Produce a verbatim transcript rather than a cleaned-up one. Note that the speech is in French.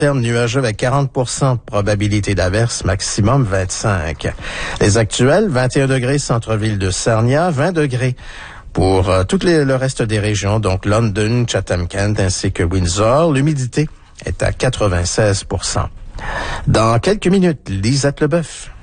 nuageux avec quarante pour cent de probabilité d'averse, maximum vingt-cinq. Les actuels, vingt et un degrés centre-ville de Sarnia, vingt degrés pour euh, tout les, le reste des régions, donc London, Chatham-Kent ainsi que Windsor. L'humidité est à quatre-vingt-seize pour cent. Dans quelques minutes, Lisette Leboeuf.